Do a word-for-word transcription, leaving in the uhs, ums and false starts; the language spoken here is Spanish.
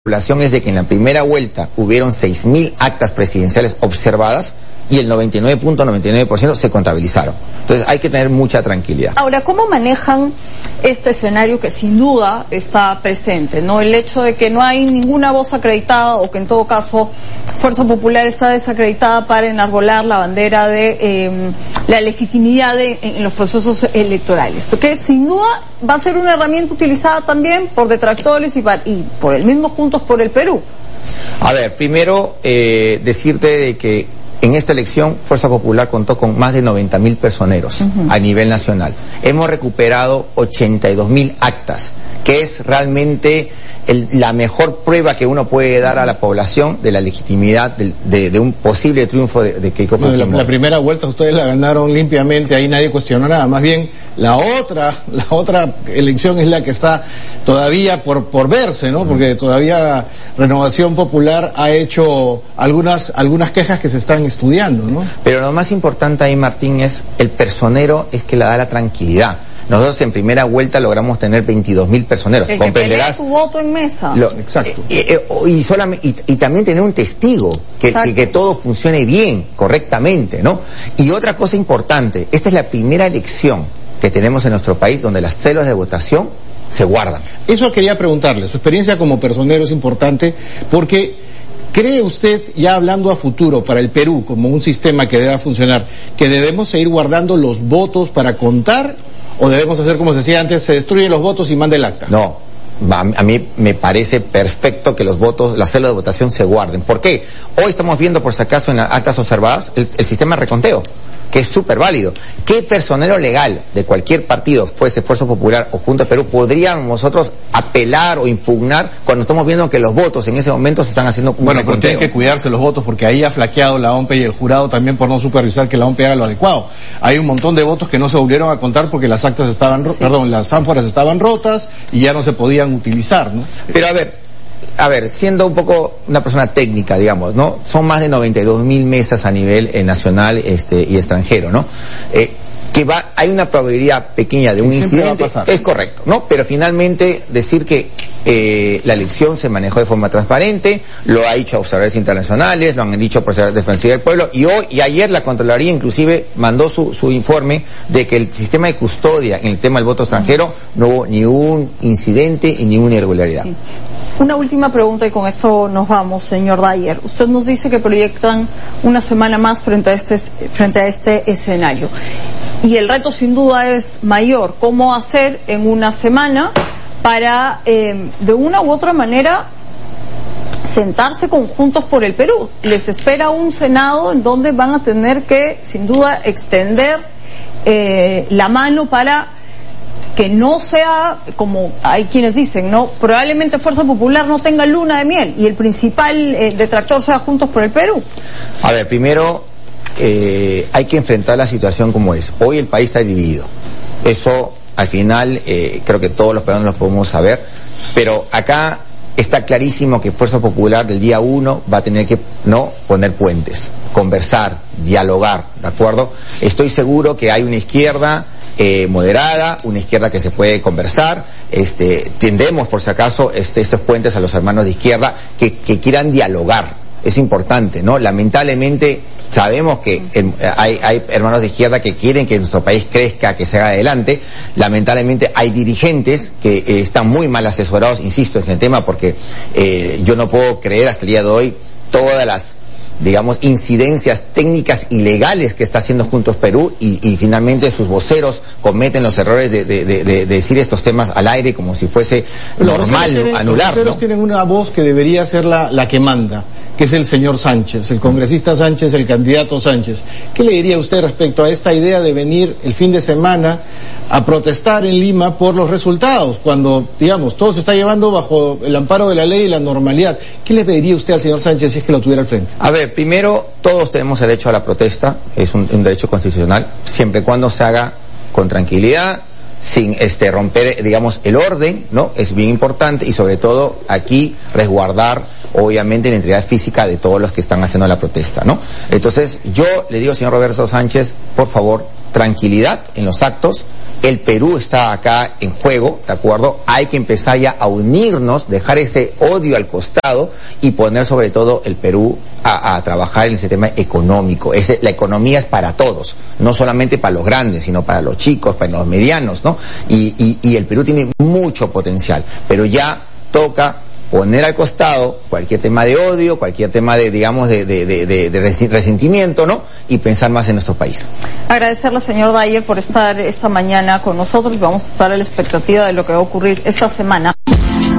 población es de que en la primera vuelta hubieron seis mil actas presidenciales observadas y el noventa y nueve punto noventa y nueve por ciento se contabilizaron. Entonces hay que tener mucha tranquilidad. Ahora, ¿cómo manejan este escenario que sin duda está presente, ¿no? El hecho de que no hay ninguna voz acreditada o que en todo caso Fuerza Popular está desacreditada para enarbolar la bandera de eh, la legitimidad de, en los procesos electorales, que sin duda va a ser una herramienta utilizada también por detractores y, y por el mismo Juntos por el Perú? A ver, primero eh, decirte de que en esta elección Fuerza Popular contó con más de noventa mil personeros uh-huh. a nivel nacional. Hemos recuperado ochenta y dos mil actas, que es realmente el, la mejor prueba que uno puede dar a la población de la legitimidad de, de, de un posible triunfo de, de Keiko Fujimori. No, la, la primera vuelta ustedes la ganaron limpiamente, ahí nadie cuestionó nada. Más bien, la otra, la otra elección es la que está todavía por, por verse, ¿no? Porque todavía Renovación Popular ha hecho algunas, algunas quejas que se están estudiando, ¿no? Pero lo más importante ahí, Martín, es el personero es que le da la tranquilidad. Nosotros en primera vuelta logramos tener veintidós mil personeros. El que pelea su voto en mesa. Lo, Exacto. Eh, eh, y, solamente, y, y también tener un testigo, que, que, que todo funcione bien, correctamente, ¿no? Y otra cosa importante, esta es la primera elección que tenemos en nuestro país donde las células de votación se guardan. Eso quería preguntarle, su experiencia como personero es importante porque ¿cree usted, ya hablando a futuro, para el Perú, como un sistema que deba funcionar, que debemos seguir guardando los votos para contar o debemos hacer como se decía antes, se destruyen los votos y manda el acta? No, a, a mí me parece perfecto que los votos, las células de votación se guarden. ¿Por qué? Hoy estamos viendo, por si acaso, en las actas observadas, el, el sistema de reconteo, que es súper válido. ¿Qué personero legal de cualquier partido, fuese Fuerza Popular o Juntos Perú, podríamos nosotros apelar o impugnar cuando estamos viendo que los votos en ese momento se están haciendo un Bueno, pero tienen que cuidarse los votos porque ahí ha flaqueado la O M P y el jurado también por no supervisar que la O M P haga lo adecuado. Hay un montón de votos que no se volvieron a contar porque las actas estaban, sí. perdón, las ánforas estaban rotas y ya no se podían utilizar, ¿no? Pero a ver, A ver, siendo un poco una persona técnica, digamos, ¿no? Son más de noventa y dos mil mesas a nivel eh, nacional este, y extranjero, ¿no? Eh, que va, hay una probabilidad pequeña de un incidente, es correcto, ¿no? Pero finalmente decir que eh, la elección se manejó de forma transparente, lo ha dicho observadores internacionales, lo han dicho por la Defensoría del Pueblo, y hoy y ayer la Contraloría inclusive mandó su, su informe de que el sistema de custodia en el tema del voto extranjero no hubo ni un incidente y ni una irregularidad. Sí. Una última pregunta y con esto nos vamos, señor Dyer. Usted nos dice que proyectan una semana más frente a este, frente a este escenario. Y el reto sin duda es mayor. ¿Cómo hacer en una semana para, eh, de una u otra manera, sentarse con Juntos por el Perú? Les espera un Senado en donde van a tener que, sin duda, extender eh, la mano para que no sea, como hay quienes dicen, ¿no? Probablemente Fuerza Popular no tenga luna de miel y el principal eh, detractor sea Juntos por el Perú. A ver, primero, eh, hay que enfrentar la situación como es. Hoy el país está dividido. Eso, al final, eh, creo que todos los peruanos lo podemos saber, pero acá está clarísimo que Fuerza Popular del día uno va a tener que, no, poner puentes, conversar, dialogar, ¿de acuerdo? Estoy seguro que hay una izquierda Eh, moderada, una izquierda que se puede conversar, este, tendemos por si acaso este, estos puentes a los hermanos de izquierda que, que quieran dialogar, es importante, ¿no? Lamentablemente sabemos que eh, hay, hay hermanos de izquierda que quieren que nuestro país crezca, que se haga adelante, lamentablemente hay dirigentes que eh, están muy mal asesorados, insisto en el tema porque eh, yo no puedo creer hasta el día de hoy todas las digamos, incidencias técnicas y legales que está haciendo Juntos Perú y, y finalmente sus voceros cometen los errores de, de, de, de decir estos temas al aire como si fuese los normal tienen, anular. Los voceros, ¿no?, tienen una voz que debería ser la, la que manda, que es el señor Sánchez, el congresista Sánchez, el candidato Sánchez. ¿Qué le diría usted respecto a esta idea de venir el fin de semana a protestar en Lima por los resultados, cuando, digamos, todo se está llevando bajo el amparo de la ley y la normalidad? ¿Qué le pediría usted al señor Sánchez si es que lo tuviera al frente? A ver, primero, todos tenemos derecho a la protesta, es un, un derecho constitucional, siempre y cuando se haga con tranquilidad, sin este romper, digamos, el orden, ¿no? Es bien importante y sobre todo aquí resguardar obviamente la integridad física de todos los que están haciendo la protesta, ¿no? Entonces, yo le digo, señor Roberto Sánchez, por favor, tranquilidad en los actos. El Perú está acá en juego, ¿de acuerdo? Hay que empezar ya a unirnos, dejar ese odio al costado y poner sobre todo el Perú a, a trabajar en ese tema económico. Ese, la economía es para todos, no solamente para los grandes, sino para los chicos, para los medianos, ¿no? Y, y, y el Perú tiene mucho potencial, pero ya toca poner al costado cualquier tema de odio, cualquier tema de, digamos, de, de, de, de, de resentimiento, ¿no? Y pensar más en nuestro país. Agradecerle, señor Dyer, por estar esta mañana con nosotros. Vamos a estar a la expectativa de lo que va a ocurrir esta semana.